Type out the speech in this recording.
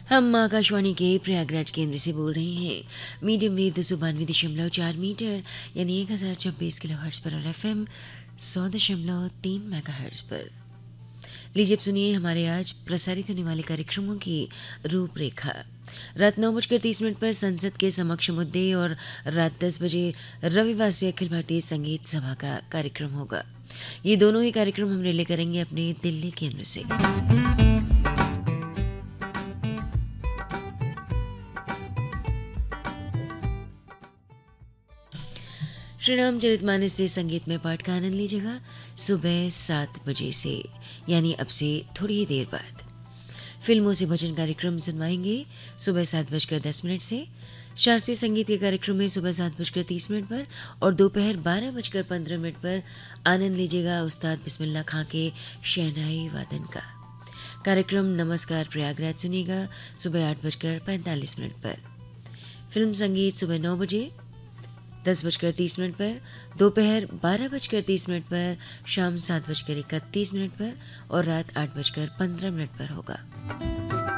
हम आकाशवाणी के प्रयागराज केंद्र से बोल रहे हैं। मीडियम वेव 292.4 मीटर यानी 1026 किलोहर्ट्ज पर और FM 100.3 मेगाहर्ट्ज पर। लीजिए अब सुनिए हमारे आज प्रसारित होने वाले कार्यक्रमों की रूपरेखा। रात 9:30 पर संसद के समक्ष मुद्दे और रात 10 बजे रविवार से अखिल भारतीय संगीत सभा का कार्यक्रम होगा। ये दोनों ही कार्यक्रम हम रिले करेंगे अपने दिल्ली केंद्र से। श्री रामचरितमानस से संगीत में पाठ का आनंद लीजिएगा सुबह 7 बजे से, यानी अब से थोड़ी ही देर बाद। फिल्मों से भजन कार्यक्रम सुनवाएंगे सुबह 7:10 से। शास्त्रीय संगीत के कार्यक्रम में सुबह 7:30 पर और दोपहर 12:15 पर आनंद लीजिएगा उस्ताद बिस्मिल्लाह खां के शहनाई वादन का। कार्यक्रम नमस्कार प्रयागराज सुनिएगा सुबह 8:45 पर। फिल्म संगीत सुबह 9 बजे, 10:30 पर, दोपहर 12:30 पर, शाम 7:31 पर और रात 8:15 पर होगा।